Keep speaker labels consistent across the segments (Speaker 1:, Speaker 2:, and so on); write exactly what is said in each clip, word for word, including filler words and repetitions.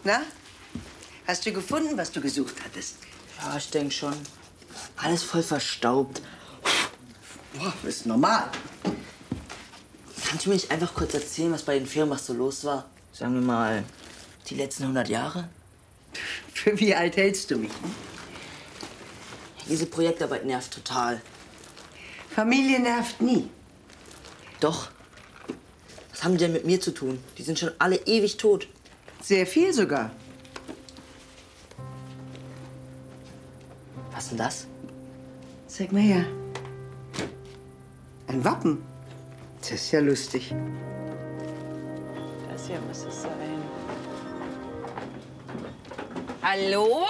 Speaker 1: Na? Hast du gefunden, was du gesucht hattest?
Speaker 2: Ja, ich denke schon. Alles voll verstaubt.
Speaker 1: Boah, das ist normal.
Speaker 2: Kannst du mir nicht einfach kurz erzählen, was bei den Fehrenbachs so los war? Sagen wir mal, die letzten hundert Jahre?
Speaker 1: Für wie alt hältst du mich? Hm?
Speaker 2: Diese Projektarbeit nervt total.
Speaker 1: Familie nervt nie.
Speaker 2: Doch. Was haben die denn mit mir zu tun? Die sind schon alle ewig tot.
Speaker 1: Sehr viel sogar.
Speaker 2: Was denn das?
Speaker 1: Zeig mal her. Ein Wappen. Das ist ja lustig.
Speaker 3: Das hier muss es sein. Hallo?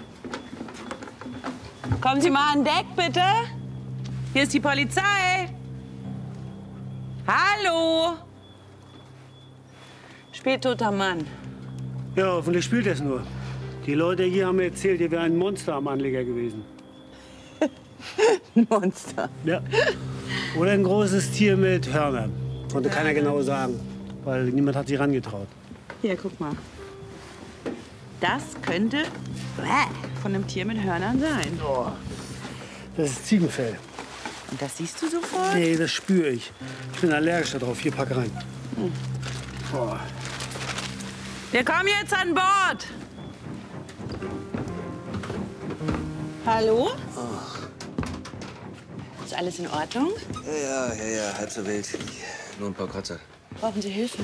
Speaker 3: Kommen Sie mal an Deck, bitte. Hier ist die Polizei. Hallo? Spättoter Mann.
Speaker 4: Ja, hoffentlich spielt es nur. Die Leute hier haben mir erzählt, hier wäre ein Monster am Anleger gewesen.
Speaker 3: Monster.
Speaker 4: Ja. Oder ein großes Tier mit Hörnern. Konnte keiner genau sagen, weil niemand hat sich rangetraut.
Speaker 3: Hier, guck mal. Das könnte von einem Tier mit Hörnern sein.
Speaker 4: Oh, das ist Ziegenfell.
Speaker 3: Und das siehst du sofort?
Speaker 4: Nee, das spüre ich. Ich bin allergisch darauf. Hier, pack rein.
Speaker 3: Hm.
Speaker 4: Oh.
Speaker 3: Wir kommen jetzt an Bord. Hallo?
Speaker 5: Ach.
Speaker 3: Ist alles in Ordnung?
Speaker 5: Ja, ja, ja, ja, halb so wild. Nur ein paar Kratzer.
Speaker 3: Brauchen Sie Hilfe?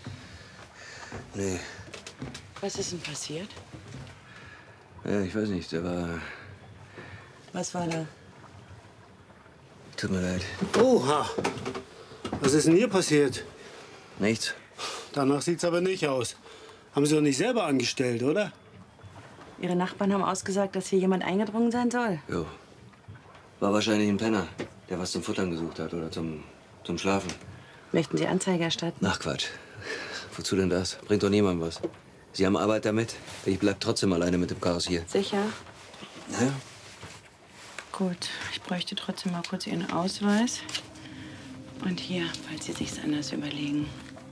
Speaker 5: Nee.
Speaker 3: Was ist denn passiert?
Speaker 5: Ja, ich weiß nicht, der war...
Speaker 3: Was war da?
Speaker 5: Tut mir leid.
Speaker 4: Oha. Was ist denn hier passiert?
Speaker 5: Nichts.
Speaker 4: Danach sieht's aber nicht aus. Haben Sie doch nicht selber angestellt, oder?
Speaker 3: Ihre Nachbarn haben ausgesagt, dass hier jemand eingedrungen sein soll.
Speaker 5: Jo. War wahrscheinlich ein Penner, der was zum Futtern gesucht hat oder zum, zum Schlafen.
Speaker 3: Möchten Sie Anzeige erstatten?
Speaker 5: Ach, Quatsch. Wozu denn das? Bringt doch niemandem was. Sie haben Arbeit damit. Ich bleib trotzdem alleine mit dem Chaos hier.
Speaker 3: Sicher?
Speaker 5: Ja?
Speaker 3: Gut, ich bräuchte trotzdem mal kurz Ihren Ausweis. Und hier, falls Sie sich's anders überlegen.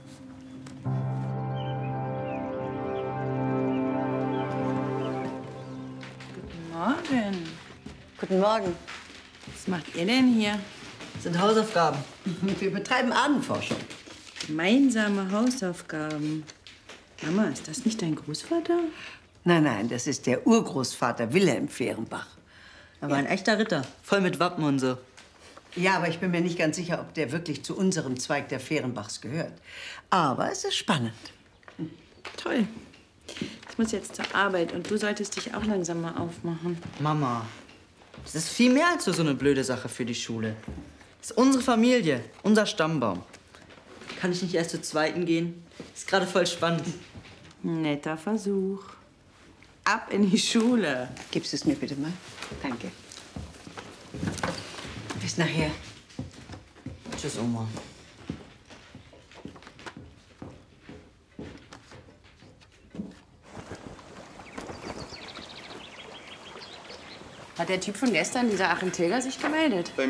Speaker 3: Guten Morgen.
Speaker 1: Guten Morgen.
Speaker 3: Was macht ihr denn hier?
Speaker 2: Das sind Hausaufgaben.
Speaker 1: Wir betreiben Ahnenforschung.
Speaker 3: Gemeinsame Hausaufgaben. Mama, ist das nicht dein Großvater?
Speaker 1: Nein, nein, das ist der Urgroßvater Wilhelm Fehrenbach.
Speaker 2: Aber ein echter Ritter. Voll mit Wappen und so.
Speaker 1: Ja, aber ich bin mir nicht ganz sicher, ob der wirklich zu unserem Zweig der Fehrenbachs gehört. Aber es ist spannend.
Speaker 3: Toll. Ich muss jetzt zur Arbeit und du solltest dich auch langsam mal aufmachen.
Speaker 2: Mama, das ist viel mehr als nur so eine blöde Sache für die Schule. Das ist unsere Familie, unser Stammbaum. Kann ich nicht erst zur zweiten gehen? Ist gerade voll spannend.
Speaker 3: Netter Versuch. Ab in die Schule.
Speaker 1: Gibst es mir bitte mal? Danke. Bis nachher.
Speaker 2: Tschüss, Oma.
Speaker 3: Hat der Typ von gestern, dieser Achim Tilger, sich gemeldet?